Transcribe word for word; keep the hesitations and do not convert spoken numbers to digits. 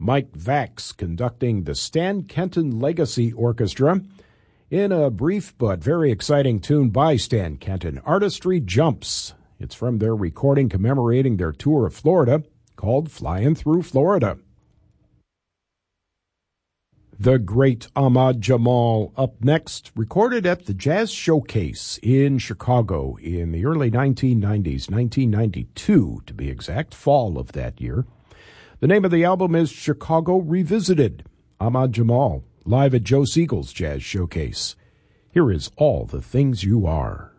Mike Vax conducting the Stan Kenton Legacy Orchestra in a brief but very exciting tune by Stan Kenton, Artistry Jumps. It's from their recording commemorating their tour of Florida called Flying Through Florida. The great Ahmad Jamal up next, recorded at the Jazz Showcase in Chicago in the early nineteen nineties, nineteen ninety-two to be exact, fall of that year. The name of the album is Chicago Revisited. Ahmad Jamal, live at Joe Siegel's Jazz Showcase. Here is All the Things You Are.